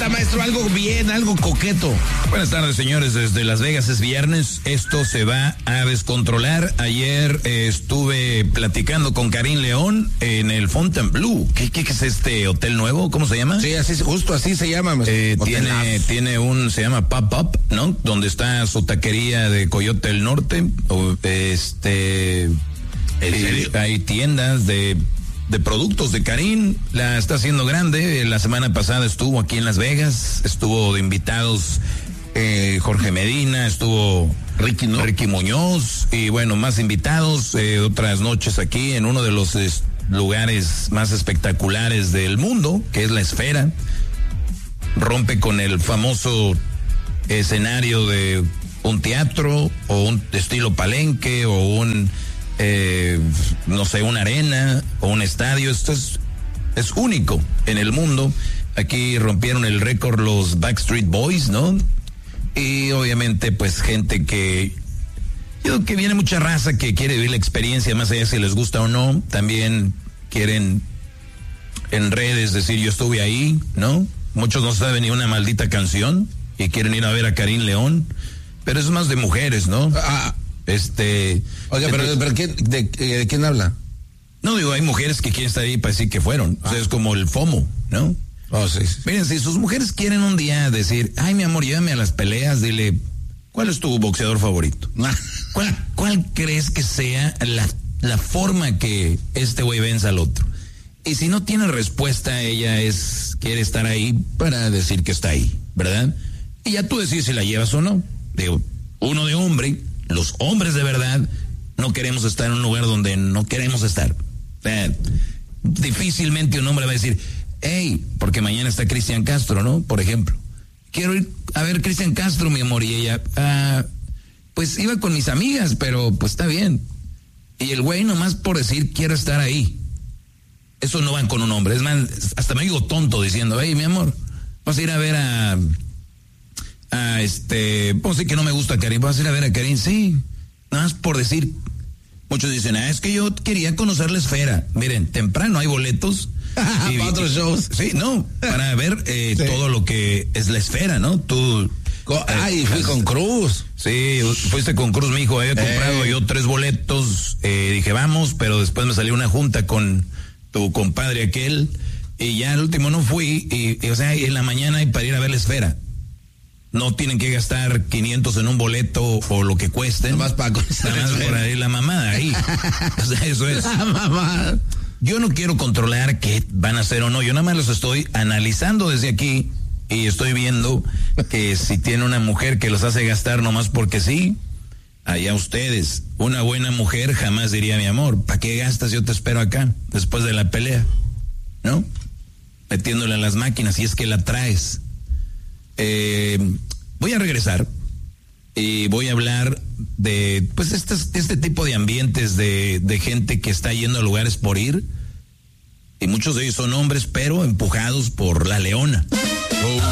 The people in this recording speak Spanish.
falta, maestro, algo bien, algo coqueto. Buenas tardes, señores, desde Las Vegas es viernes, esto se va a descontrolar. Ayer estuve platicando con Karim León en el Fontainebleau. ¿Qué es este hotel nuevo? ¿Cómo se llama? Sí, así, justo así se llama, maestro. Se llama Pop-Up, ¿no? Donde está su taquería de Coyote del Norte. ¿En serio? Hay tiendas de productos de Karim, la está haciendo grande. La semana pasada estuvo aquí en Las Vegas, estuvo de invitados Jorge Medina, estuvo Ricky Muñoz y bueno, más invitados, otras noches aquí en uno de los lugares más espectaculares del mundo, que es la Esfera. Rompe con el famoso escenario de un teatro o un estilo palenque o un una arena o un estadio. Esto es único en el mundo. Aquí rompieron el récord los Backstreet Boys, ¿no? Y obviamente pues gente que viene mucha raza que quiere vivir la experiencia más allá si les gusta o no. También quieren en redes decir yo estuve ahí, ¿no? Muchos no saben ni una maldita canción y quieren ir a ver a Karim León, pero es más de mujeres, ¿no? Oiga, pero ¿de quién habla? No, digo, hay mujeres que quieren estar ahí para decir que fueron. O sea, es como el FOMO, ¿no? Oh, sí. Miren, si sus mujeres quieren un día decir, ay, mi amor, llévame a las peleas, dile, ¿cuál es tu boxeador favorito? ¿Cuál crees que sea la forma que este güey venza al otro? Y si no tiene respuesta, ella quiere estar ahí para decir que está ahí, ¿verdad? Y ya tú decides si la llevas o no. Digo, uno de hombre, los hombres de verdad, no queremos estar en un lugar donde no queremos estar. Difícilmente un hombre va a decir, hey, porque mañana está Cristian Castro, ¿no? Por ejemplo, quiero ir a ver Cristian Castro, mi amor, y ella, pues iba con mis amigas, pero pues está bien. Y el güey nomás por decir, quiero estar ahí. Eso no van con un hombre. Es más, hasta me digo tonto diciendo, hey, mi amor, vamos a ir a ver vamos a decir que no me gusta Karim, vamos a ir a ver a Karim, sí, nada más por decir. Muchos dicen, es que yo quería conocer la Esfera. Miren, temprano hay boletos. Para otros shows. Sí, no, para ver todo lo que es la Esfera, ¿no? Tú... fui con Cruz. Sí, fuiste con Cruz, mi hijo, había comprado yo 3 boletos, dije, vamos, pero después me salió una junta con tu compadre aquel, y ya al último no fui, y o sea, en la mañana hay para ir a ver la Esfera. No tienen que gastar 500 en un boleto o lo que cueste. Nada más por ahí la mamada ahí. O sea, eso es. La mamada. Yo no quiero controlar qué van a hacer o no. Yo nada más los estoy analizando desde aquí y estoy viendo que si tiene una mujer que los hace gastar nomás porque sí, allá ustedes. Una buena mujer jamás diría, mi amor, ¿para qué gastas? Yo te espero acá después de la pelea, ¿no? Metiéndole a las máquinas si es que la traes. Voy a regresar y voy a hablar de pues este tipo de ambientes de gente que está yendo a lugares por ir, y muchos de ellos son hombres pero empujados por la leona.